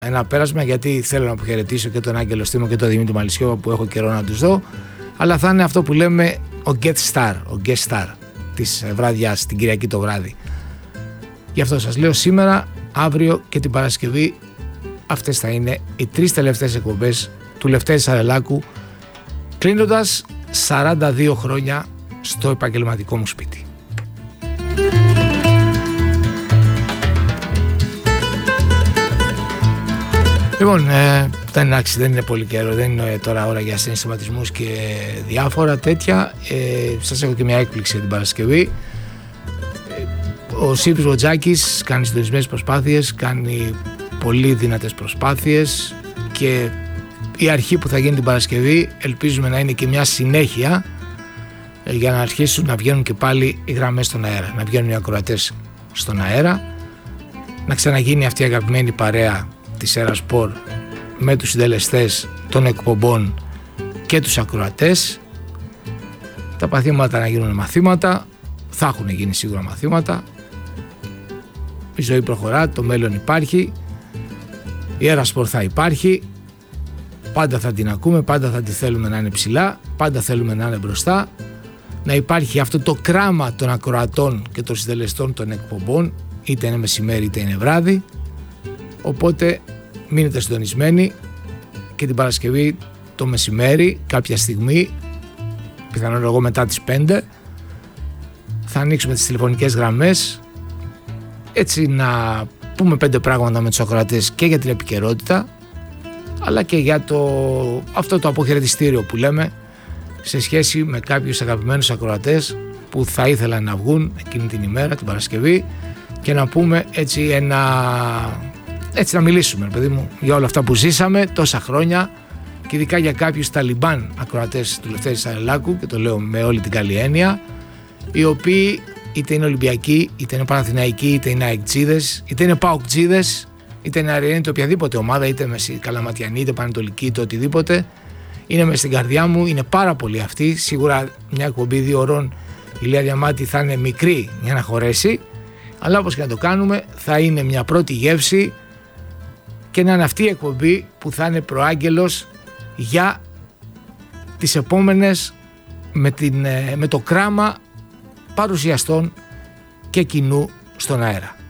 ένα πέρασμα, γιατί θέλω να αποχαιρετήσω και τον Άγγελο Στήμο και τον Δημήτρη Μαλισσιώβα που έχω καιρό να τους δω, αλλά θα είναι αυτό που λέμε ο guest star της βραδιάς, την Κυριακή το βράδυ. Γι' αυτό σας λέω σήμερα, αύριο και την Παρασκευή, αυτές θα είναι οι 3 τελευταίες εκπομπές του Λευτέρη Σαρελάκου, κλείνοντας 42 χρόνια στο επαγγελματικό μου σπίτι. Λοιπόν, δεν είναι πολύ καιρό, δεν είναι τώρα ώρα για συναισθηματισμούς και διάφορα τέτοια. Σας έχω και μια έκπληξη για την Παρασκευή. Ο Σύφης Βοτζάκης κάνει συντονισμένες προσπάθειες, κάνει πολύ δυνατές προσπάθειες και η αρχή που θα γίνει την Παρασκευή ελπίζουμε να είναι και μια συνέχεια για να αρχίσουν να βγαίνουν και πάλι οι γραμμές στον αέρα, να βγαίνουν οι ακροατές στον αέρα, να ξαναγίνει αυτή η αγαπημένη παρέα της Έρα Σπορ με τους συντελεστές των εκπομπών και τους ακροατές, τα παθήματα να γίνουν μαθήματα, θα έχουν γίνει σίγουρα μαθήματα, η ζωή προχωρά, το μέλλον υπάρχει, η Έρα Σπορ θα υπάρχει, πάντα θα την ακούμε, πάντα θα τη θέλουμε να είναι ψηλά, πάντα θέλουμε να είναι μπροστά, να υπάρχει αυτό το κράμα των ακροατών και των συντελεστών των εκπομπών, είτε είναι μεσημέρι είτε είναι βράδυ. Οπότε μείνετε συντονισμένοι και την Παρασκευή το μεσημέρι κάποια στιγμή, πιθανόν εγώ μετά τις 5, θα ανοίξουμε τις τηλεφωνικές γραμμές, έτσι να πούμε 5 πράγματα με τους ακροατές και για την επικαιρότητα, αλλά και για αυτό το αποχαιρετιστήριο που λέμε σε σχέση με κάποιους αγαπημένους ακροατές που θα ήθελαν να βγουν εκείνη την ημέρα, την Παρασκευή, και να πούμε έτσι έτσι να μιλήσουμε, παιδί μου, για όλα αυτά που ζήσαμε τόσα χρόνια και ειδικά για κάποιους Ταλιμπάν ακροατές του Λευτέρη Σαρελάκου, και το λέω με όλη την καλή έννοια, οι οποίοι είτε είναι Ολυμπιακοί, είτε είναι Παναθηναϊκοί, είτε είναι Αεκτζίδες, είτε είναι Παοκτζίδες, είτε είναι Αριανοί, είτε οποιαδήποτε ομάδα, είτε Καλαματιανοί, είτε Πανετολικοί, είτε οτιδήποτε, είναι μες στην καρδιά μου, είναι πάρα πολλοί αυτοί. Σίγουρα μια εκπομπή 2 ώρων η Λία Διαμάτη θα είναι μικρή για να χωρέσει, αλλά όπως και να το κάνουμε θα είναι μια πρώτη γεύση και να είναι αυτή η εκπομπή που θα είναι προάγγελος για τις επόμενες με το κράμα παρουσιαστών και κοινού στον αέρα.